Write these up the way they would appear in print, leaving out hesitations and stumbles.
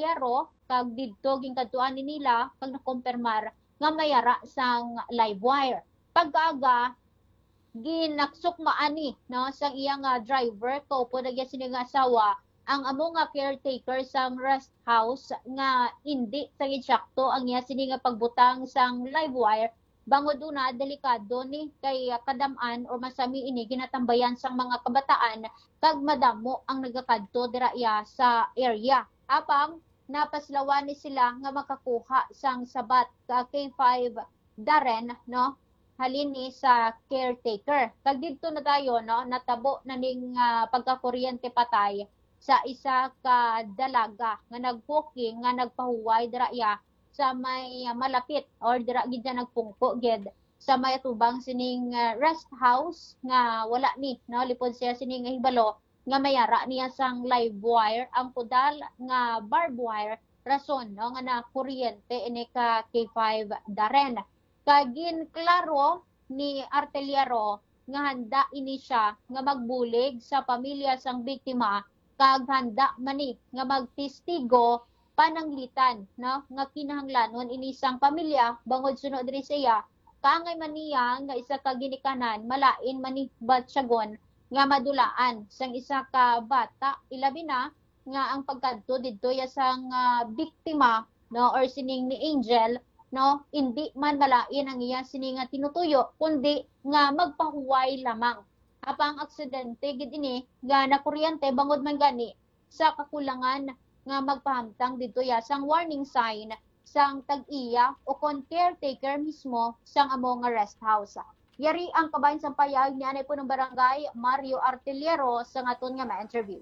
Artillero kag didto gingkadtuan nila kag nakumpirmar nga mayara sang live wire. Pagkaaga ginaksukmaan ni no sang iyang driver kaupo na gyud sini nga asawa ang amo nga caretaker sang rest house nga hindi sa ginsakto ang iya sini nga pagbutang sang live wire bangod una delikado ni kay kadam-an o masami ini ginatambayan sang mga kabataan kag madamo ang nagakadto dira iya sa area. Apang napaslawan ni sila nga makakuha sang sabat ka K5 Darren no halini sa caretaker. Kag didto na tayo no natabo na ning pagkakuryente patay sa isa ka dalaga nga nag-booking nga nagpahuway dira iya sa may malapit or dira gid nagpungko gid sa may tubang sining rest house nga wala ni no lipod siya sining hibalo nga mayara niya sang live wire ang pudal nga barbed wire rason no nga na kuryente ini ka K5 Darren. Kagin klaro ni Artillero nga handa ini siya nga magbulig sa pamilya sang biktima kag handa mani nga magtestigo pananglitan no nga kinahanglanon ini sang pamilya bangod sunod diri siya kaangay man niya nga isa ka ginikanan malain man ni Batsagon nga madulaan sang isa ka bata ilabi na nga ang pagkadto didto ya sang biktima no or sining ni Angel no hindi man malain ang iya sini nga tinutuyo kundi nga magpahuway lamang apang aksidente gid ini nga nakuryente bangod man gani sa kakulangan nga magpahamtang dito ya sang warning sign sang tag-iya o kon caretaker mismo sang amo nga rest house. Yari ang kabahin sang payag ni anay po ng barangay Mario Artillero sa aton nga ma-interview.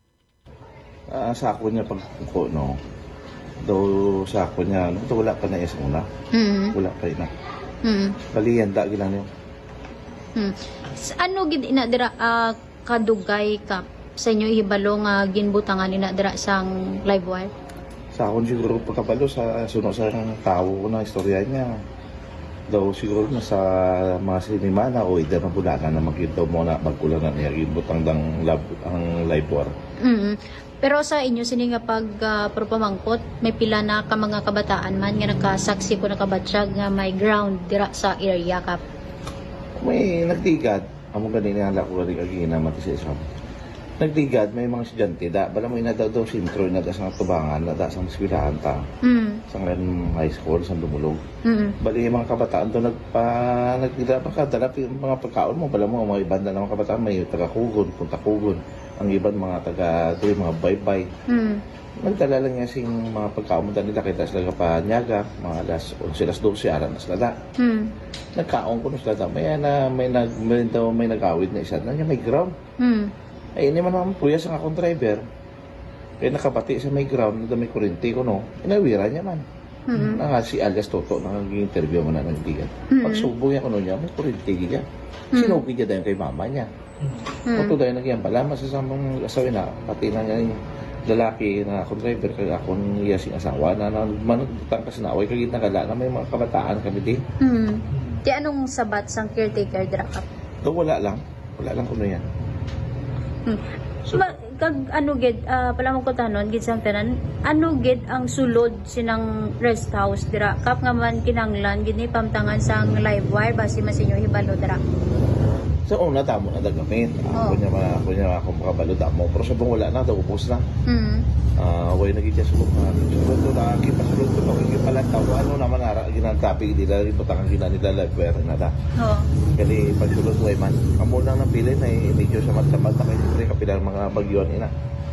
Sa ako niya pagkuko no do sa ako niya no wala pa na isang una. Wala pa na. Baliyan da gilang yun. Ano gid ina dira kadugay ka sa inyo ihibalo nga ginbutangan ina dira sang live wire? Sa akon siguro pagkabalo sa suno sa tao ko na istorya niya. Daw siguro na sa mga sinimana o ida na bulanan na magkita mo na magkulang na niya ginbutang ang live wire. Pero sa inyo sini nga pag pamangkot may pila na ka mga kabataan man nga nakasaksi ko nakabatsyag nga may ground dira sa area kap. May nagtigad amo ganina ala ko rin agina mati sa isam. Nagtigad may mga estudyante da bala mo ina daw sintro ina da sa tubangan na da sa eskwelahan ta. Sa ngayon high school sa Dumulog. Bali yung mga kabataan do nagtira pa kadala mga pagkaon mo bala mo mga ibanda ng mga kabataan may taga-Kugon, punta Kugon. Ang iban mga taga-doy, mga baybay. Nagdala lang niya sing mga pagkaon nila kita sila kapanyaga, mga alas 11, alas 12, aran na sila da. Nagkaon ko na sila da. May nag-awid na isa na niya, may ground. Ay, hindi man naman puya sa akong driver. Kaya nakabati sa may ground, na may kurinti ko, no? Inawira niya man. Nga si alias Toto, nag-interview mo na ng tigan. Pagsubo niya ko niya, may kurinti niya. Sinubi niya dahil kay mama niya. Oto dahil nagyan pala, masasamang asawin na, pati na niya yung lalaki na akong driver, kaya akong iyasing asawa na managtang kasi na away, kagit na kala na may mga kabataan kami din. Di anong sabat sang caretaker dira kap? So wala lang kuno yan. Kag ano gid pala mo ko tanon gid sang tanan ano gid ang sulod sinang rest house dira kap nga man kinanglan gid ni pamtangan sang live wire base masinyo hibalo dira. So una tamo na dagamit. Ako niya ako makabalo damo pero sa bang wala na daw ubos na. Way nagigya sulod na. Sulod na kita sulod ko nagigya pala taw ano naman ara ginantapi dila ibutangan gina nila live wire na da. Kali pag sulod way man amo lang nang pili na medyo sa matapat na kay kapilang mga bagyon ina.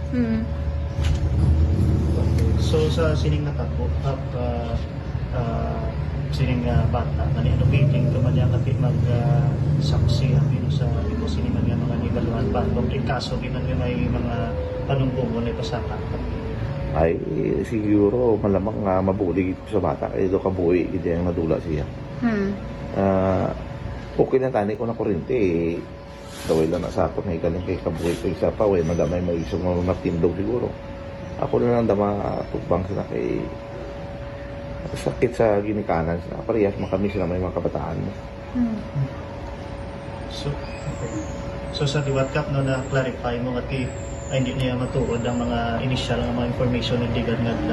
So sa sining natabo sining bata mani ano meeting to man yang mag saksi ang sa ito sining nga mga nibaluhan bandong in kaso ginan may mga panungtungon ay pasaka. Ay siguro malamang nga mabulig sa bata kay do kabuhi gid ang nadula siya. Okay na tani ko na kuryente daway lang na sa ako may galing kay kabuhi ko isa pa way madamay may isang matindog siguro. Ako na lang dama tubang sila kay sakit sa ginikanan sila. Parehas kami sila may mga kabataan mo. So sa diwat kap no na clarify mo at ay hindi niya matuod ang mga initial ng mga information na digad nga